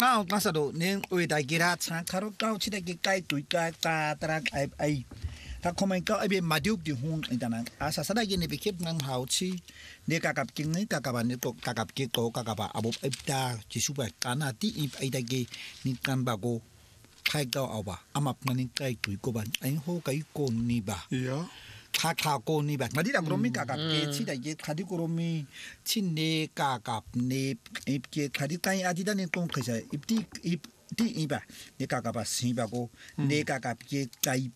cao ta sa do nen oi da gira cha kharo cao chi da ge kai tui ka ta tra ai ta komen ka ai be madiuk di hun intanan asa sa da ge ne be kep nang hau chi ne ka kap king ne ka ka ban ne to ka kap ke to ka ka ba abu ai ta chi su ba kana ti ai da ge ni kan ba go khai ka au ba amap nan kai tui ko ban ai ho kai ko ni ba ja khá cô ni bạc mà đi đọc romi cả cái chi đại cái khá đi cô romi chi nê cả cặp nê cái khá đi tay adi đan nên công khai sai ip ti bạc nê cả cặp xin bạc cô nê cả cặp cái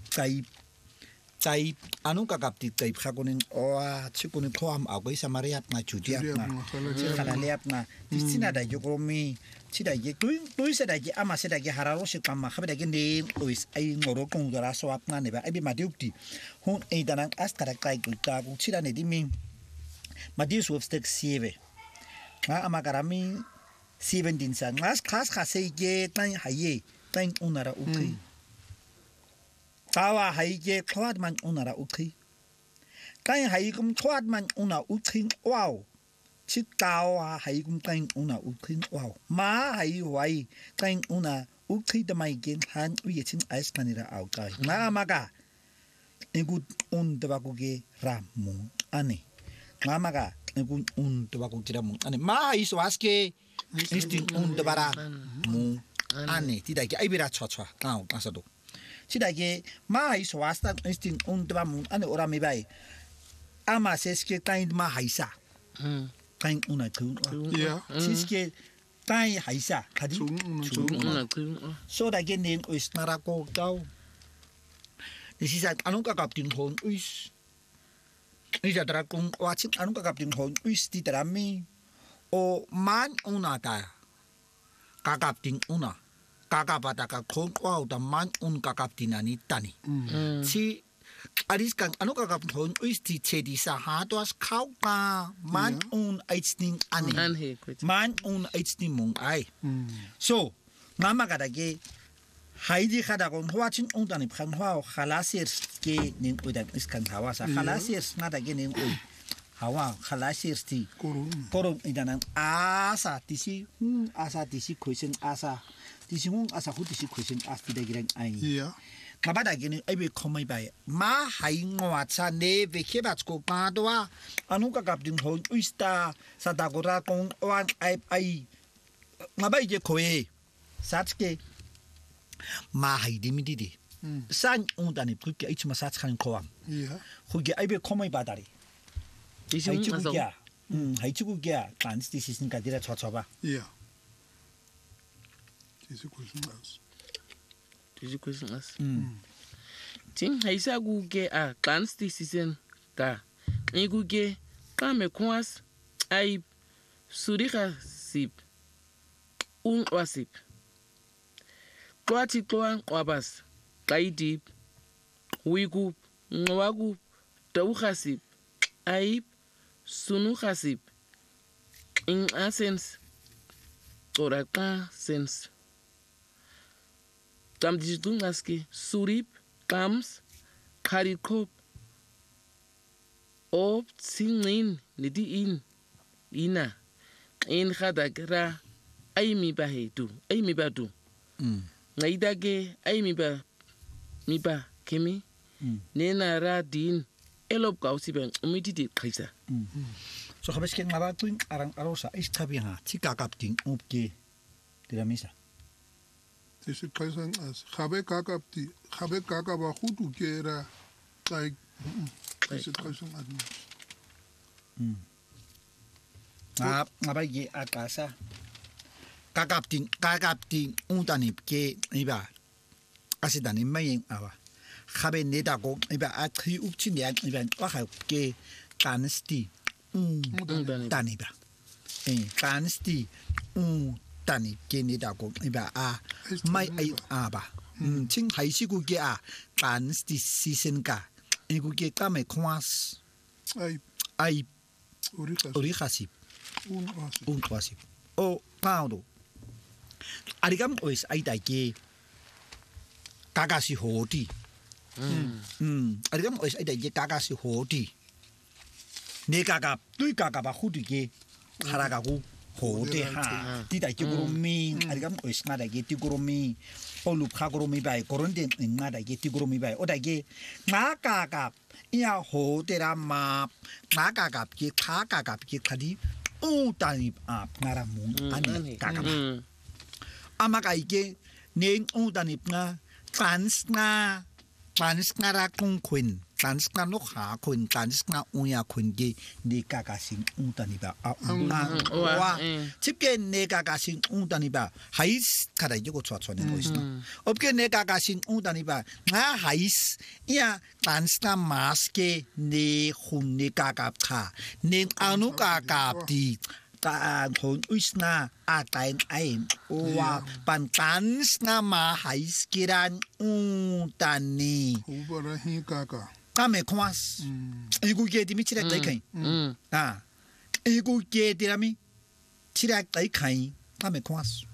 cái anu cả cặp thì cái khác cô nên chứ cô nên thoam ảo cái samariat mà chủ tiệm mà khá là liệp mà thì xin là đại cái romi chi đại cái túi sẽ đại cái ama sẽ đại cái hararo sẽ cầm mà không đại cái nê ôi ai ngồi công việc ra swap nè này ai bị mà điệu đi hon ei danang as kada kai ka ku chira ne di min ma di swap stek sieve nga amakarami 17 sa ngas khas khase ge tan haye tan unara ukhi tawa haye khwat man unara ukhi tan haye kum khwat man una ukhi wow chi tawa haye kum tan una ukhi wow ma haye wai tan una ukhi de mai gen han uye chin ais kanira au kai nga amaga Engut bakuge ramu ane ngamaga engut bakuge ramu ane ma iso aske isting bara mu ane tidak ke ibira chwa kau asado tidak ke ma iso asta isting ba mu ane ora me bai ama seske tain ma haisa tain una ku ja siske tain haisa kadi so da ke nen usnara ko kau This is anong kakapting hon us. Isa tara kung watching anong kakapting hon us di tarami o man una ta kakapting una kakapata ka kung wow da man kakapting ani tani. Si aris kang anong kakapting hon us di chedi sa hatuas kau ka man aichning ani man aichning mong ay. So mama kadage Haidi kada kon watching undani phan hwa khalasir ke ning udan iskan hawa sa khalasir ngada ge ning u hawa khalasir ti korum idanan asa tisi question asa tisi asa hu tisi question asti de giran ai ja kabada ge ning ai be khomai bai ma hai ngwa cha ne ve khebat ko pa do anu ka kap ding hon uista sa da gora kon wan ai ngabai ge khoe satske ma haidi mididi san undani puke ichma sats khan koam ja huge aibe khomai badari Isung aso. haichugu gya kans decision ka dira chochoba ja diese question as Ting haisa guge a clans decision ka. Iguge kame kwas ai surika sip. Wasip. Kwati kwa wabas. Kaidip. Wigup. Nwagup. Taukhasip. Aib. Sunukhasip. In essence. Toraka sense. Tam dijitungaski surip. Kams. Karikop. Op singin. Nidi in. Ina. In khadagra. Ay mi bahetu. Ay mi badu. Ngaidage ay mi ba kemi nena ra din elop kausiben umididi khaisa so khabes ke ngaba tuin arang arosa istabi ha tika kapting upke dira misa diese question as habe kakaba hutu kera like diese question admin ngaba ye akasa kakapting utani ke iba asidani mayin awa khabe neda ko iba akhi upchi ne iba wa kha ke kansti tani ba kansti tani ke neda ko iba a mai ai aba ching haisi ku ke a kansti season ka iku ke kame kwas ai uri khasip un khasip o paudo Arigam ois ai dai ke kagasi hodi arigam ois ai dai ke kagasi hodi ne kaga tui kaga ba hudi ke kharaga ku 호데 하 디다기 그로미 아리감 오스나다기 티그로미 올루카 그로미 바이 고런데 나다기 티그로미 바이 오다기 나가갑 이야 호데라마 나가갑기 카가갑기 카디 우다니 나라몽 아니 가갑 아마가 이게 네 우다니 나 transna라 콩퀸 transna 녹하 퀸 transna 우야 퀸게 네가가신 우다니바 와 집게 네가가신 우다니바 하이스 가다 이거 좋아하는 거 있어 업게 네가가신 우다니바 나 하이스 이야 transna 마스게 네 혼네가갑카 네 아누가갑디 돈 우스나 아타인 아임 와 반탄스나 마하이스키란 우다니 우바라히가가 까메 코마스 이구게 디미치라 다이카이 이구게 디라미 치라 다이카이 까메 코마스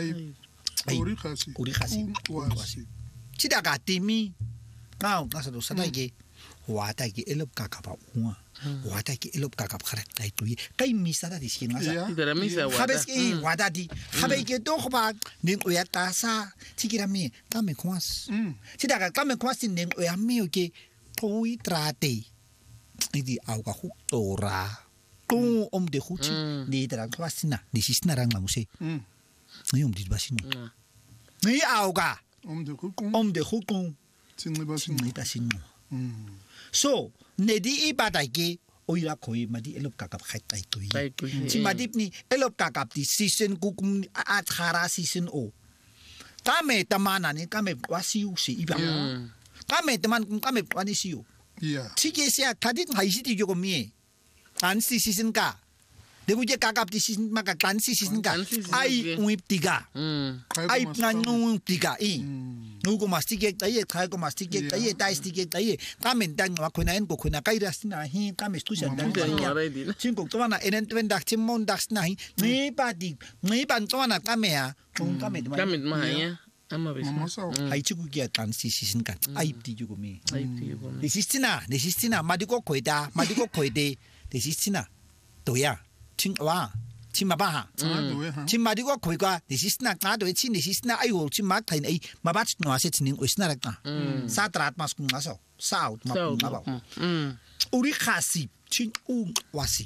우리 카시 치다가 디미 나우 나서도 사다이게 와다기 엘롭가가바 우와 와다기 엘롭가갑 카라타이 투이 까이 미사다 디시나사 하베스키 와다디 하베이게 도호바 닌 오야타사 티기라미 까메 코마스 치다가 까메 코마스 닌 오야미오게 토이 트라테 이디 아우가 훅도라 또 옴데 후치 니드랑 코마스나 니시스나랑 나무세 니 옴디 바시노 니 아우가 옴데 후공 칭리바시노 so nedi ibadagi oira koi madi elop kakap khatai tui chimadip ni elop kakap di season kukum athara season o kame tamana ni kame wasiu si iba kame taman kame wani siu chike sia kadit haisi di jogo mi an season ka debu je kakap di season maka kan season ka ai uip tiga ai nanu tiga 누구 마스티게 따예 타고 마스티게 따예 다이스티게 따예 가면 당 와코나엔 고코나 카이라스나 히 가면 스투션단 친구 또하나 에렌트벤 닥침몬 닥스나히 메바디 메반 또하나 까메야 가면 마야 아마 베스 하이치구기야 단시 시신간 아입디 주고미 네시스티나 마디고 코이다 마디고 코이데 네시스티나 도야 친와 치마바하 치마디고 코이가 니시스나 나도에 치 니시스나 아이고 치마 타인 아이 마바츠 노아세 치닝 오스나라까 사트랏 마스군 가서 사우트 마바 우리 카시 친웅 와시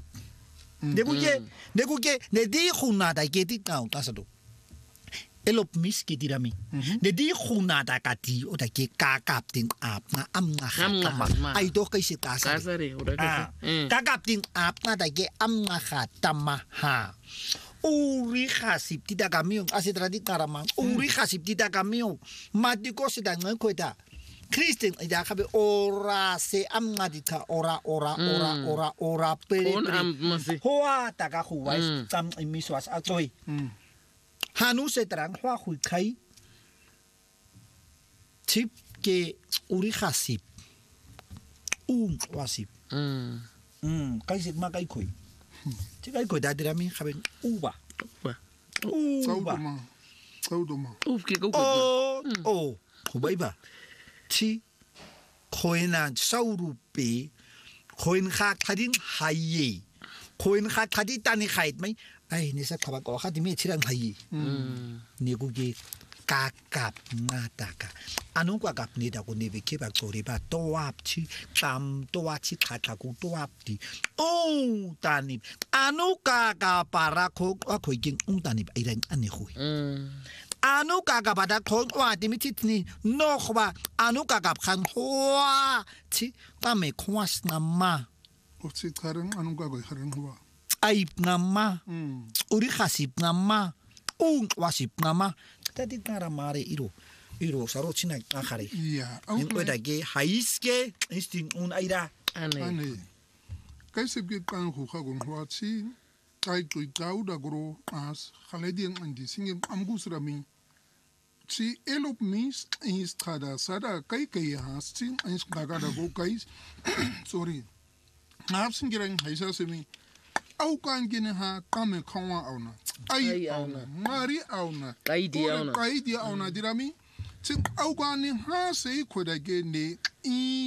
내국에 내디 혼나다 게디 나오다서도 엘롭 미스키 디라미 내디 혼나다 가디 오다게 까깝딘 앞나 암나 하타마 아이도 카이시 까사리 까깝딘 앞나다게 암나 하타마하 우리 카십 디다가미용 아시드라디 까라마 우리 카십 디다가미용 마디고스다 ngko다 크리스틴 야카베 오라세 암나디카 오라 페레 호아 다가 후와이스 짬 미스와스 아조이 하누세 따랑 화후이 카이 집게 우리 카십 와십 카이식 마카이 코이 제가 거다 드라미 하면 우바 오 호바이바 치 코에나 사우루베 코엔 하카딘 하이에 코엔 하카디 따니 하이트마이 아이 니사 카바고 하디메 치랑 하이 니구기 까깝 나다가 아누과갑 니다고 니베케바 고리바 또압치 땀 또아치 카타고 또압디 오 따니 아누까가 바라코 아코이긴 웅따니 이런 아니후이 아누까가 바다 콘와 디미티니 노호바 아누까가 칸호와 치 까메 코와스나마 혹시 다른 아누까가 하는 거와 아입 남마 우리 카십 남마 웅 와십 남마 tadi kara mare iro saro china akare inquedage haisque insting un aira ane kaisebge kan huhagon huachi kai tuitauda gro as khaledian andi singem amgusrami chi elop mis instada sada kai has sin ins dagada go kais sorry napsingerang haisa semi au kan gene ha kame khawa auna ai auna mari auna kai dia auna dirami tin au kan ha sei khoda gene